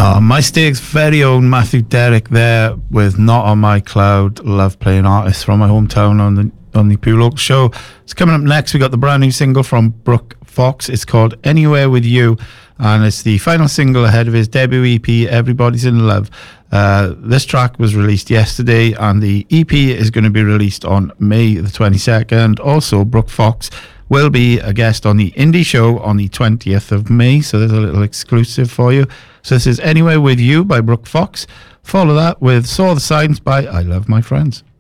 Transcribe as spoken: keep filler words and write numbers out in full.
Oh, my stakes, very own Matthew Derrick there with Not On My Cloud. Love playing artists from my hometown on the on the Pure Local Show. It's coming up next. We got the brand new single from Brooke Fox. It's called Anywhere With You, and it's the final single ahead of his debut E P, Everybody's in Love. Uh, this track was released yesterday, and the E P is going to be released on May the twenty-second. Also, Brooke Fox will be a guest on the Indie Show on the twentieth of May, so there's a little exclusive for you. So this is Anywhere With You by Brooke Fox. Follow that with Saw the Signs by I Love My Friends.